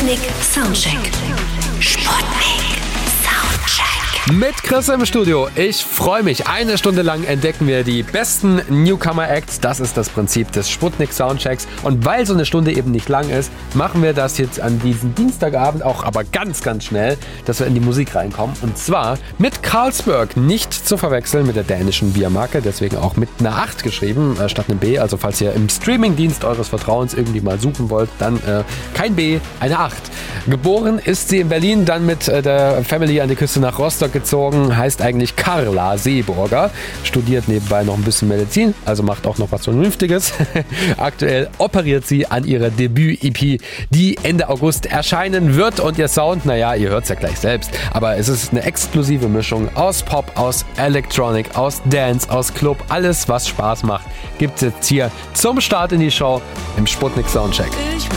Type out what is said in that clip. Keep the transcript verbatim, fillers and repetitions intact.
Sputnik Soundcheck. Sputnik Soundcheck. Mit Chris im Studio. Ich freue mich. Eine Stunde lang entdecken wir die besten Newcomer-Acts. Das ist das Prinzip des Sputnik Soundchecks. Und weil so eine Stunde eben nicht lang ist, machen wir das jetzt an diesem Dienstagabend auch aber ganz, ganz schnell, dass wir in die Musik reinkommen. Und zwar mit Carlsberg. Nicht zu verwechseln mit der dänischen Biermarke. Deswegen auch mit einer acht geschrieben, äh, statt einem B. Also falls ihr im Streamingdienst eures Vertrauens irgendwie mal suchen wollt, dann äh, kein B, eine acht. Geboren ist sie in Berlin, dann mit äh, der Family an die Küste nach Rostock gezogen, heißt eigentlich Carla Seeburger, studiert nebenbei noch ein bisschen Medizin, also macht auch noch was Vernünftiges. Aktuell operiert sie an ihrer Debüt-E P, die Ende August erscheinen wird, und ihr Sound, naja, ihr hört es ja gleich selbst, aber es ist eine exklusive Mischung aus Pop, aus Electronic, aus Dance, aus Club, alles was Spaß macht, gibt es jetzt hier zum Start in die Show im Sputnik Soundcheck.